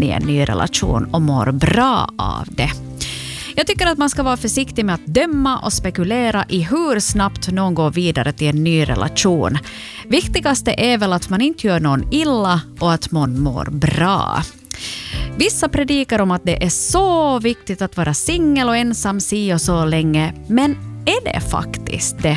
i en ny relation och mår bra av det. Jag tycker att man ska vara försiktig med att döma och spekulera i hur snabbt någon går vidare till en ny relation. Viktigaste är väl att man inte gör någon illa och att man mår bra. Vissa predikar om att det är så viktigt att vara singel och ensam si och så länge, men är det faktiskt det?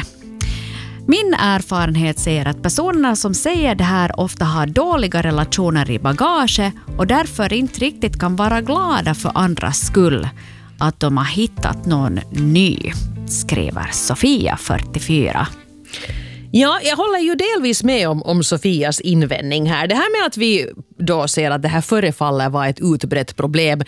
Min erfarenhet säger att personerna som säger det här ofta har dåliga relationer i bagage och därför inte riktigt kan vara glada för andras skull. Att de har hittat någon ny, skriver Sofia, 44. Ja, jag håller ju delvis med om Sofias invändning här. Det här med att vi då ser att det här förefaller vara ett utbrett problem.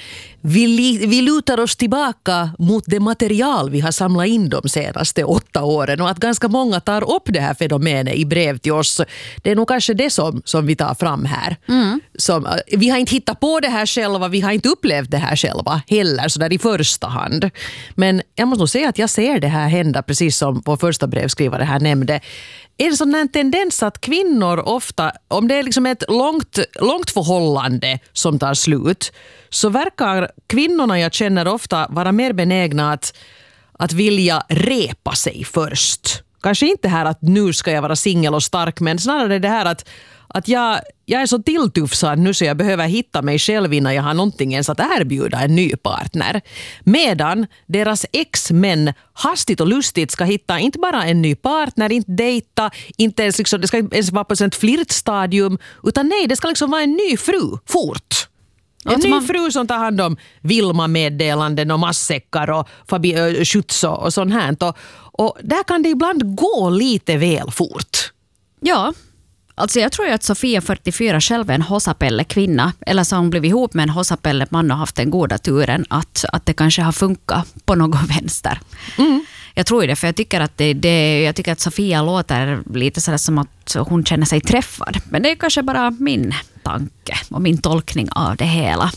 Vi lutar oss tillbaka mot det material vi har samlat in de senaste 8 åren och att ganska många tar upp det här fenomenet i brev till oss. Det är nog kanske det som vi tar fram här. Vi har inte hittat på det här själva, vi har inte upplevt det här själva heller så där i första hand. Men jag måste nog säga att jag ser det här hända precis som vår första brevskrivare här nämnde. En sån här tendens att kvinnor ofta, om det är liksom ett långt förhållande som tar slut, så verkar kvinnorna jag känner ofta vara mer benägna att vilja repa sig först. Kanske inte här att nu ska jag vara singel och stark, men snarare det här att jag är så tilltufsad nu så jag behöver hitta mig själv innan jag har någonting ens att erbjuda en ny partner. Medan deras ex-män hastigt och lustigt ska hitta inte bara en ny partner, inte dejta, inte ens liksom, det ska inte ens vara på ett flirtstadium, utan nej, det ska liksom vara en ny fru, fort. En ny fru som tar hand om Vilma-meddelanden och massäckar och skjuts och sånt här. Och där kan det ibland gå lite väl fort. Ja, alltså jag tror ju att Sofia 44 själv är en hossapelle-kvinna. Eller så har hon blivit ihop med en hossapelle-man och haft den goda turen att det kanske har funkat på något vänster. Jag tror det, för jag tycker att Sofia låter lite sådär som att hon känner sig träffad. Men det är kanske bara min tanke och min tolkning av det hela.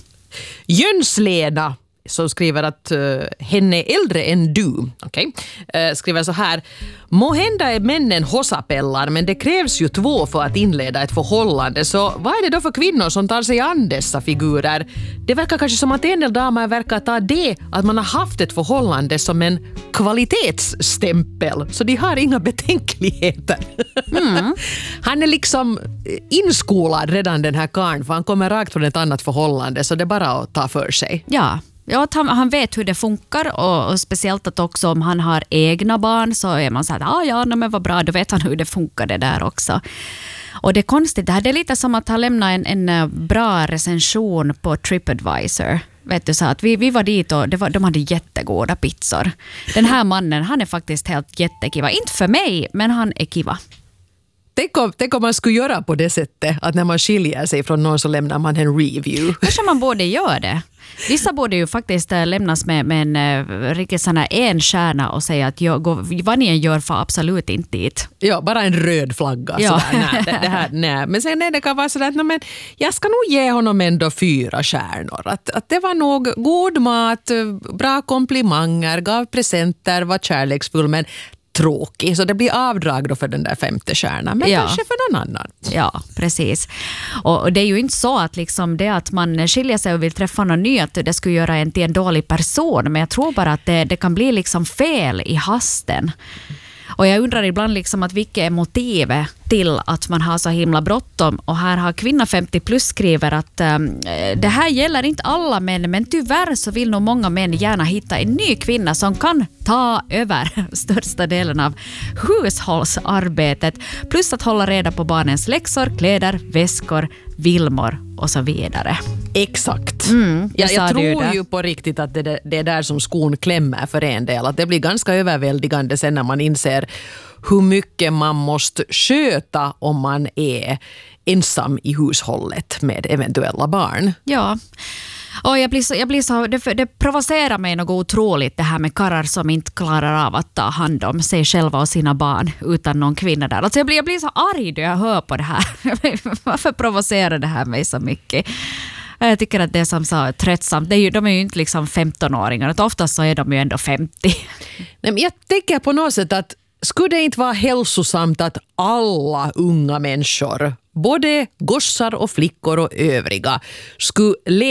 Jönsleda som skriver att henne är äldre än du. Skriver så här: må hända är männen hossapellar, men det krävs ju 2 för att inleda ett förhållande. Så vad är det då för kvinnor som tar sig an dessa figurer? Det verkar kanske som att en del damer verkar ta det att man har haft ett förhållande som en kvalitetsstämpel. Så de har inga betänkligheter. Han är liksom inskolad redan, den här karln, för han kommer rakt från ett annat förhållande, så det är bara att ta för sig. Ja, att han vet hur det funkar och speciellt att också om han har egna barn så är man så här, men vad bra, då vet han hur det funkar det där också. Och det är konstigt, det är lite som att han lämnar en bra recension på TripAdvisor. Vet du, så att vi var dit och de hade jättegoda pizzor. Den här mannen, han är faktiskt helt jättekiva. Inte för mig, men han är kiva. Tänk om man skulle göra på det sättet, att när man skiljer sig från någon så lämnar man en review. Kanske man borde göra det. Vissa borde ju faktiskt lämnas med en riktigt sån här 1 stjärna och säga att vad ni gör för absolut inte dit. Ja, bara en röd flagga. Ja. Sådär, nej. Men sen det kan vara sådär att men jag ska nog ge honom ändå 4 stjärnor. Att det var nog god mat, bra komplimanger, gav presenter, var kärleksfull, men tråkig. Så det blir avdrag då för den där 5:e stjärnan. Men kanske för någon annan. Ja, precis. Och det är ju inte så att liksom det att man skiljer sig och vill träffa någon ny, att det skulle göra en till en dålig person. Men jag tror bara att det kan bli liksom fel i hasten. Och jag undrar ibland liksom att vilket är motivet till att man har så himla bråttom. Och här har kvinna 50 plus skriver att det här gäller inte alla män, men tyvärr så vill nog många män gärna hitta en ny kvinna som kan ta över största delen av hushållsarbetet. Plus att hålla reda på barnens läxor, kläder, väskor, vilmor och så vidare. Exakt. Jag tror ju på riktigt att det är där som skon klämmer för en del. Att det blir ganska överväldigande sen när man inser hur mycket man måste sköta om man är ensam i hushållet med eventuella barn. Ja. Och jag blir så, det provocerar mig något otroligt det här med karrar som inte klarar av att ta hand om sig själva och sina barn utan någon kvinna där. Alltså jag blir så arg då jag hör på det här. Varför provocerar det här mig så mycket? Jag tycker att det är som så tröttsamt. De är ju inte liksom 15-åringar. Oftast så är de ju ändå 50. Nej, men jag tänker på något sätt att skulle det inte vara hälsosamt att alla unga människor, både gossar och flickor och övriga, skulle